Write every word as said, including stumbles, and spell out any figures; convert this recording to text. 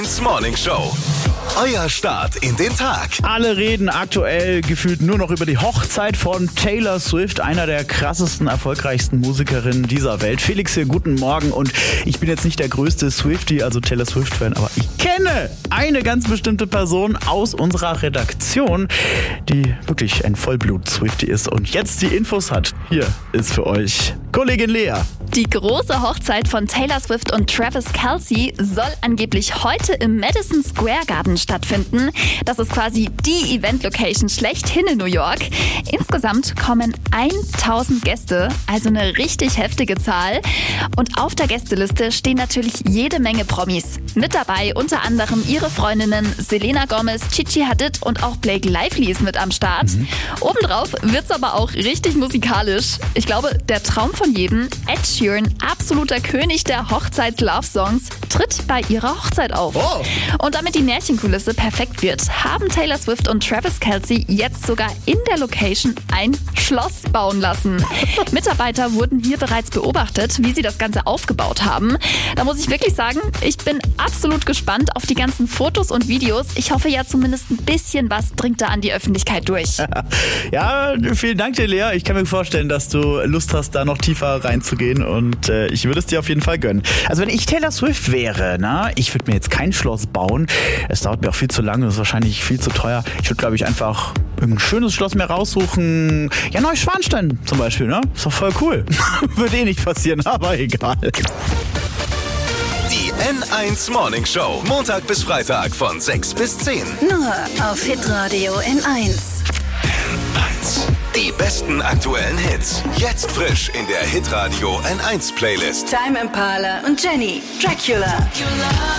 Morning Show. Euer Start in den Tag. Alle reden aktuell gefühlt nur noch über die Hochzeit von Taylor Swift, einer der krassesten, erfolgreichsten Musikerinnen dieser Welt. Felix hier, guten Morgen. Und ich bin jetzt nicht der größte Swiftie, also Taylor Swift-Fan, aber ich kenne eine ganz bestimmte Person aus unserer Redaktion, die wirklich ein Vollblut-Swiftie ist und jetzt die Infos hat. Hier ist für euch Kollegin Lea. Die große Hochzeit von Taylor Swift und Travis Kelce soll angeblich heute im Madison Square Garden stattfinden. Das ist quasi die Event-Location schlechthin in New York. Insgesamt kommen tausend Gäste, also eine richtig heftige Zahl. Und auf der Gästeliste stehen natürlich jede Menge Promis. Mit dabei unter anderem ihre Freundinnen Selena Gomez, Gigi Hadid und auch Blake Lively ist mit am Start. Mhm. Obendrauf wird's aber auch richtig musikalisch. Ich glaube, der Traum von jedem, Ed Sheeran, absoluter König der Hochzeits-Love-Songs, tritt bei ihrer Hochzeit auf. Oh. Und damit die Märchenkulisse perfekt wird, haben Taylor Swift und Travis Kelce jetzt sogar in der Location ein Schloss bauen lassen. Mitarbeiter wurden hier bereits beobachtet, wie sie das Ganze aufgebaut haben. Da muss ich wirklich sagen, ich bin absolut gespannt auf die ganzen Fotos und Videos. Ich hoffe ja zumindest ein bisschen was dringt da an die Öffentlichkeit durch. Ja, vielen Dank dir, Lea. Ich kann mir vorstellen, dass du Lust hast, da noch tiefer reinzugehen und äh, ich würde es dir auf jeden Fall gönnen. Also wenn ich Taylor Swift wäre, na, ich würde mir jetzt kein Schloss bauen. Es dauert mir auch viel zu lange, das ist wahrscheinlich viel zu teuer. Ich würde, glaube ich, einfach ein schönes Schloss mir raussuchen. Ja, Neuschwanstein zum Beispiel, ne? Ist doch voll cool. Würde eh nicht passieren, aber egal. Die N eins Morning Show. Montag bis Freitag von sechs bis zehn. Nur auf Hitradio N eins. Die besten aktuellen Hits. Jetzt frisch in der Hitradio N eins Playlist. Time Impala und Jenny. Dracula.